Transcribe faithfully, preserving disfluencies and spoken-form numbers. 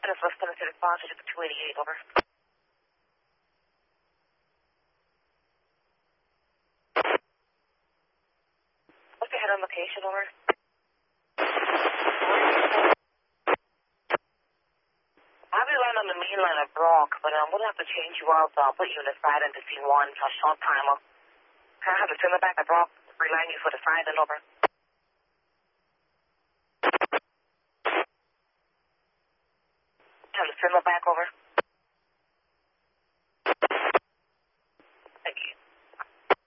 minutes left, ten to positive for two eighty-eight, over. What's the head on location, over? I'll be right on the main line of Brock, but I'm going to have to change you out. So I'll put you in the side into C one for a short timer. Can I have to turn the back of Brock, reline you for the side and over? Tell the trim back over.